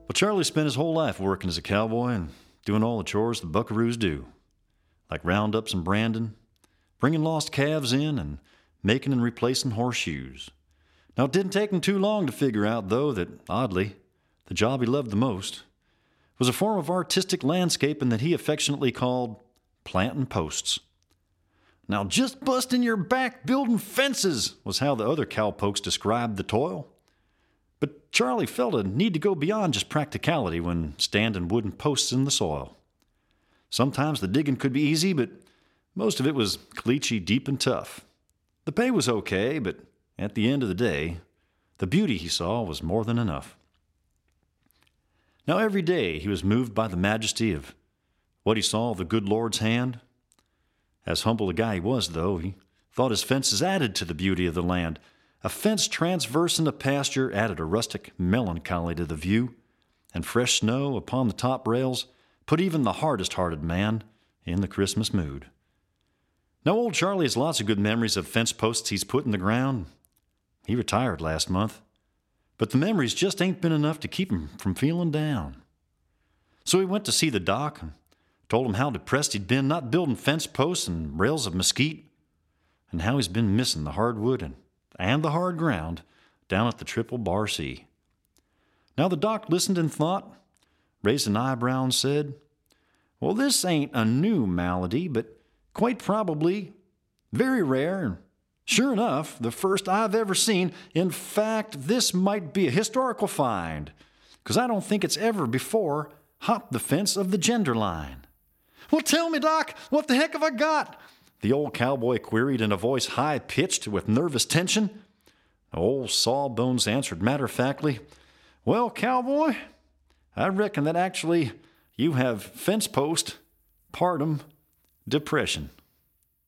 Well, Charlie spent his whole life working as a cowboy and doing all the chores the buckaroos do, like roundups and branding, bringing lost calves in, and making and replacing horseshoes. Now, it didn't take him too long to figure out, though, that, oddly, the job he loved the most was a form of artistic landscaping that he affectionately called planting posts. Now, just busting your back building fences was how the other cowpokes described the toil. But Charlie felt a need to go beyond just practicality when standing wooden posts in the soil. Sometimes the digging could be easy, but most of it was cleachy deep and tough. The pay was okay, but at the end of the day, the beauty he saw was more than enough. Now every day he was moved by the majesty of what he saw of the good Lord's hand. As humble a guy he was, though, he thought his fences added to the beauty of the land. A fence transversing a pasture added a rustic melancholy to the view, and fresh snow upon the top rails put even the hardest-hearted man in the Christmas mood. Now, old Charlie has lots of good memories of fence posts he's put in the ground. He retired last month, but the memories just ain't been enough to keep him from feeling down. So he went to see the doc and told him how depressed he'd been not building fence posts and rails of mesquite, and how he's been missing the hardwood and the hard ground down at the Triple Bar Sea. Now the doc listened and thought, raised an eyebrow and said, "Well, this ain't a new malady, but quite probably very rare, and sure enough, the first I've ever seen. In fact, this might be a historical find, because I don't think it's ever before hopped the fence of the gender line." "Well, tell me, Doc, what the heck have I got?" the old cowboy queried in a voice high-pitched with nervous tension. Old Sawbones answered matter-of-factly, "Well, cowboy, I reckon that actually you have fence post, partum, depression."